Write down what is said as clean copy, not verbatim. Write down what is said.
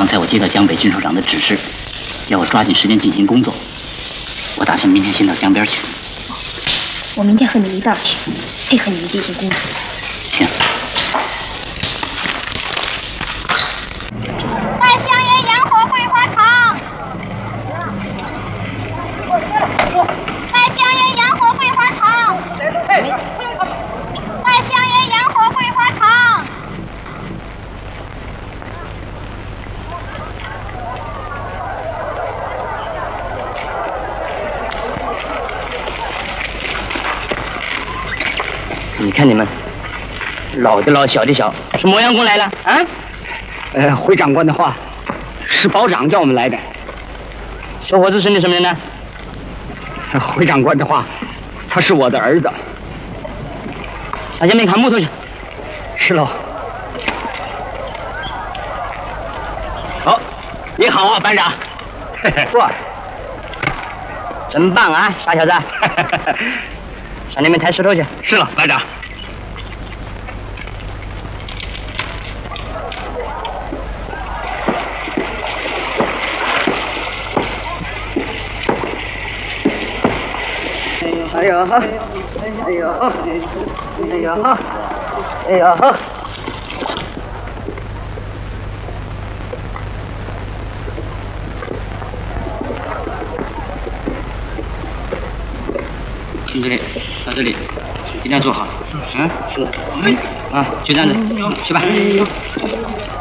刚才我接到江北军首长的指示，要我抓紧时间进行工作。我打算明天先到江边去。 我明天和你一道去，配合你们进行工作。 行。 万香园洋火桂花糖。万香园洋火桂花糖。万香园洋火桂花糖。 你看你们，老的老，小的小，是磨洋工来了啊？ 回长官的话，是保长叫我们来的。 小伙子是你什么人呢？ 回长官的话，他是我的儿子。 下前面砍木头去。 是喽。 好，你好啊，班长。哇，真棒啊，傻小子。上那边抬石头去。 是了，班长。 哎呦哈！哎呦哈！哎呦哈！哎呦哈！ 秦司令，到这里，一定要做好。是。啊，就这样子，去吧。